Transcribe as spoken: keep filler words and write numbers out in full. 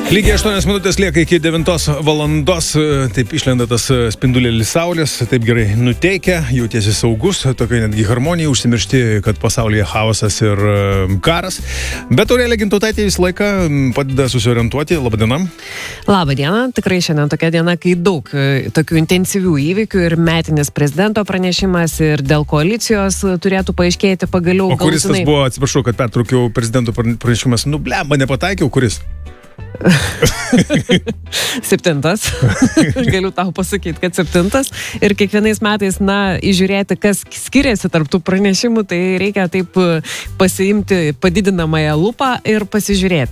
Lygiai aštuonios minutės lieka iki devintos valandos, taip išlenda tas spindulėlis saulės, taip gerai nuteikia, jautiesi saugus, tokia netgi harmonija, užsimiršti, kad pasaulyje chaosas ir karas. Bet Aurelija Gintautaitė visą laiką padeda susiorientuoti. Labadiena. Labadiena, tikrai šiandien tokia diena, kai daug tokių intensyvių įvykių ir metinis prezidento pranešimas ir dėl koalicijos turėtų paaiškėti pagaliau. O kuris galutinai... tas buvo, atsiprašau, kad pertraukiau prezidento pranešimas, nu blemba, nepataikiau, kuris? Septintas. Galiu tau pasakyti, kad septintas. Ir kiekvienais metais, na, įžiūrėti, kas skiriasi tarp tų pranešimų, tai reikia taip pasiimti padidinamąją lupą ir pasižiūrėti.